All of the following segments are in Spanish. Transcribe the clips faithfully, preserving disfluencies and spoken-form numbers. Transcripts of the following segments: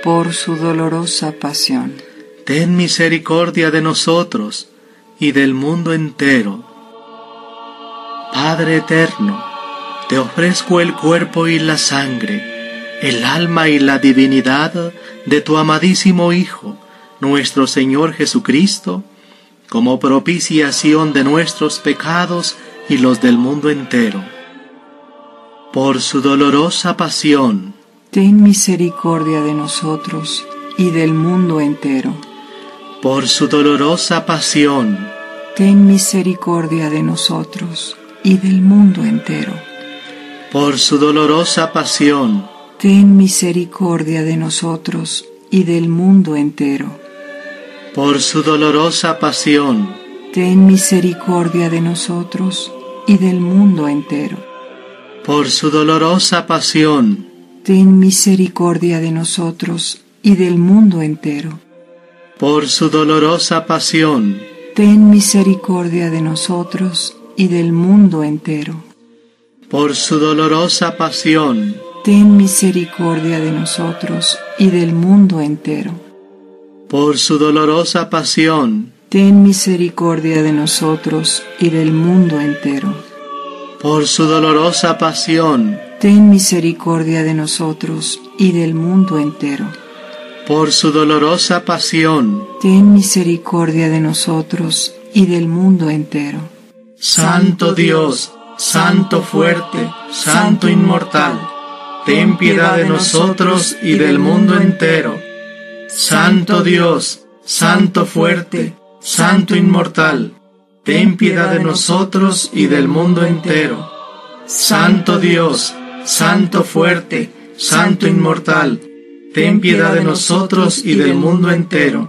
por su dolorosa pasión. Ten misericordia de nosotros y del mundo entero. Padre eterno, te ofrezco el cuerpo y la sangre, el alma y la divinidad de tu amadísimo Hijo, nuestro Señor Jesucristo, como propiciación de nuestros pecados y los del mundo entero. Por su dolorosa pasión, ten misericordia de nosotros y del mundo entero. Por su dolorosa pasión, ten misericordia de nosotros y del mundo entero. Por su dolorosa pasión, ten misericordia de nosotros y del mundo entero. Por su dolorosa pasión, ten misericordia de nosotros y del mundo entero. Por su dolorosa pasión, ten misericordia de nosotros y del mundo entero. Por su dolorosa pasión, ten misericordia de nosotros y del mundo entero. Por su dolorosa pasión, ten misericordia de nosotros y del mundo entero. Por su dolorosa pasión, ten misericordia de nosotros y del mundo entero. Por su dolorosa pasión, ten misericordia de nosotros y del mundo entero. Por su dolorosa pasión, ten misericordia de nosotros y del mundo entero. Santo Dios, Santo fuerte, Santo inmortal, ten piedad de nosotros y del mundo entero. Santo Dios, Santo fuerte, Santo inmortal, ten piedad de nosotros y del mundo entero. Santo Dios, Santo fuerte, Santo inmortal, ten piedad de nosotros y del mundo entero.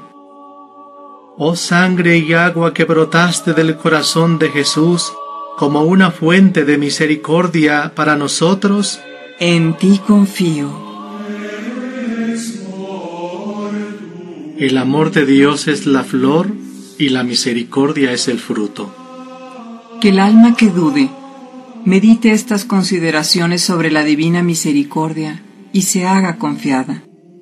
Oh sangre y agua que brotaste del corazón de Jesús como una fuente de misericordia para nosotros, en ti confío. El amor de Dios es la flor y la misericordia es el fruto. Que el alma que dude medite estas consideraciones sobre la divina misericordia y se haga confiada.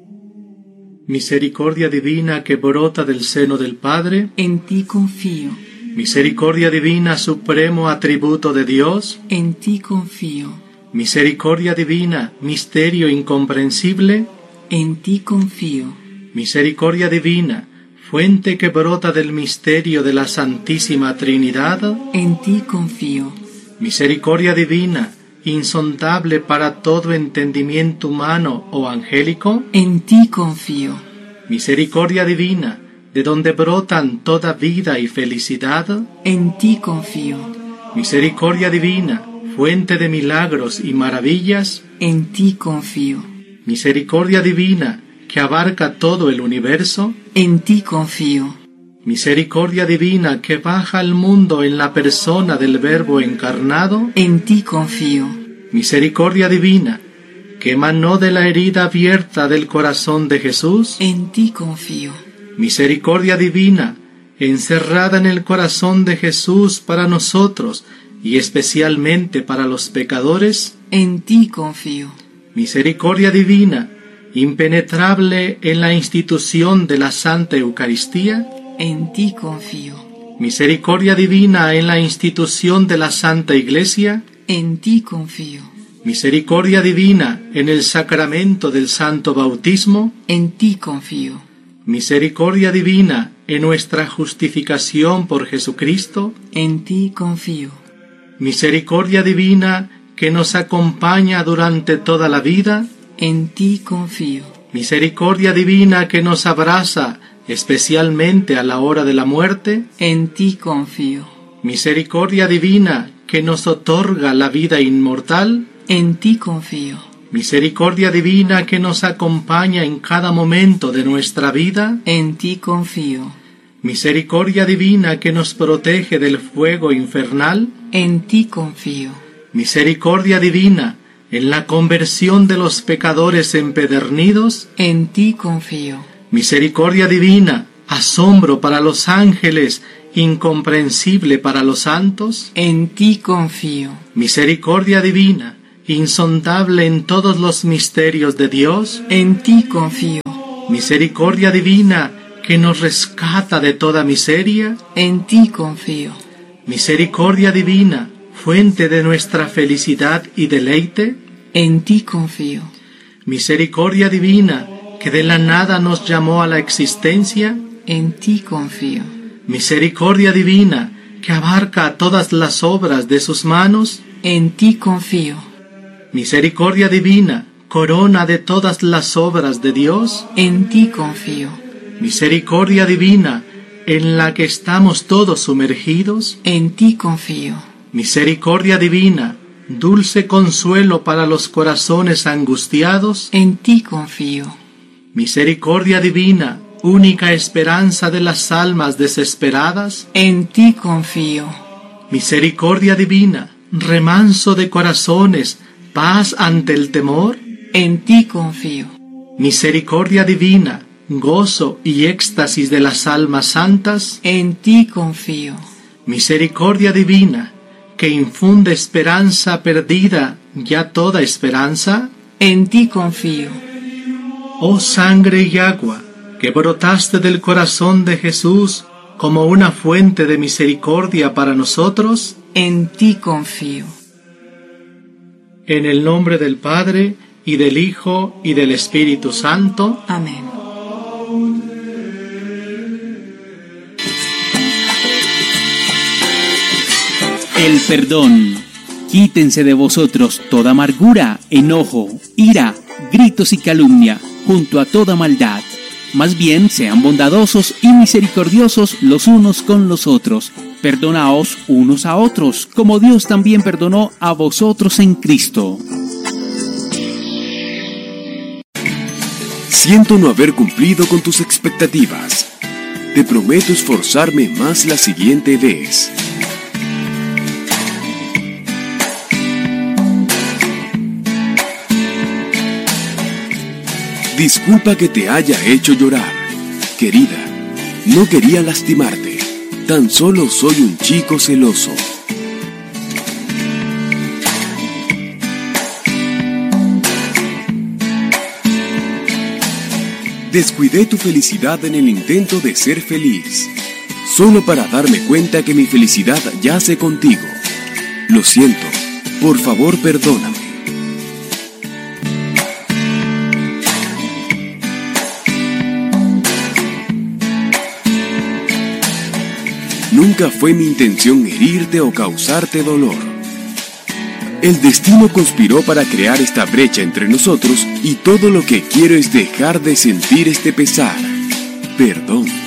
Misericordia divina que brota del seno del Padre, en ti confío. Misericordia divina, supremo atributo de Dios, en ti confío. Misericordia divina, misterio incomprensible, en ti confío. Misericordia divina, fuente que brota del misterio de la Santísima Trinidad, en ti confío. Misericordia divina, insondable para todo entendimiento humano o angélico, en ti confío. Misericordia divina, de donde brotan toda vida y felicidad, en ti confío. Misericordia divina, fuente de milagros y maravillas, en ti confío. Misericordia divina, que abarca todo el universo, en ti confío. Misericordia divina que baja al mundo en la persona del Verbo encarnado, en ti confío. Misericordia divina que emanó de la herida abierta del corazón de Jesús, en ti confío. Misericordia divina encerrada en el corazón de Jesús para nosotros y especialmente para los pecadores, en ti confío. Misericordia divina impenetrable en la institución de la Santa Eucaristía, en ti confío. Misericordia divina en la institución de la Santa Iglesia, en ti confío. Misericordia divina en el sacramento del Santo Bautismo, en ti confío. Misericordia divina en nuestra justificación por Jesucristo, en ti confío. Misericordia divina que nos acompaña durante toda la vida, en ti confío. Misericordia divina que nos abraza especialmente a la hora de la muerte, en ti confío. Misericordia divina que nos otorga la vida inmortal, en ti confío. Misericordia divina que nos acompaña en cada momento de nuestra vida, en ti confío. Misericordia divina que nos protege del fuego infernal, en ti confío. Misericordia divina en la conversión de los pecadores empedernidos, en ti confío. Misericordia divina, asombro para los ángeles, incomprensible para los santos, en ti confío. Misericordia divina, insondable en todos los misterios de Dios, en ti confío. Misericordia divina, que nos rescata de toda miseria, en ti confío. Misericordia divina, fuente de nuestra felicidad y deleite, en ti confío. Misericordia divina, que de la nada nos llamó a la existencia, en ti confío. Misericordia divina, que abarca todas las obras de sus manos, en ti confío. Misericordia divina, corona de todas las obras de Dios, en ti confío. Misericordia divina, en la que estamos todos sumergidos, en ti confío. Misericordia divina, dulce consuelo para los corazones angustiados, en ti confío. Misericordia divina, única esperanza de las almas desesperadas, en ti confío. Misericordia divina, remanso de corazones, paz ante el temor, en ti confío. Misericordia divina, gozo y éxtasis de las almas santas, en ti confío. Misericordia divina, que infunde esperanza perdida, ya toda esperanza, en ti confío. Oh sangre y agua, que brotaste del corazón de Jesús como una fuente de misericordia para nosotros, en ti confío. En el nombre del Padre, y del Hijo, y del Espíritu Santo. Amén. El perdón. Quítense de vosotros toda amargura, enojo, ira, gritos y calumnia, junto a toda maldad. Más bien sean bondadosos y misericordiosos los unos con los otros. Perdonaos unos a otros, como Dios también perdonó a vosotros en Cristo. Siento no haber cumplido con tus expectativas. Te prometo esforzarme más la siguiente vez. Disculpa que te haya hecho llorar. Querida, no quería lastimarte. Tan solo soy un chico celoso. Descuidé tu felicidad en el intento de ser feliz, solo para darme cuenta que mi felicidad yace contigo. Lo siento, por favor perdóname. Nunca fue mi intención herirte o causarte dolor. El destino conspiró para crear esta brecha entre nosotros y todo lo que quiero es dejar de sentir este pesar. Perdón.